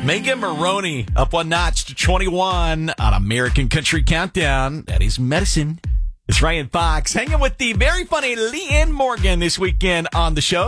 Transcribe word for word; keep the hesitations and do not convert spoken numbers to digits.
Megan Maroney up one notch to twenty-one on American Country Countdown. That is Medicine. It's Ryan Fox hanging with the very funny Leanne Morgan this weekend on the show.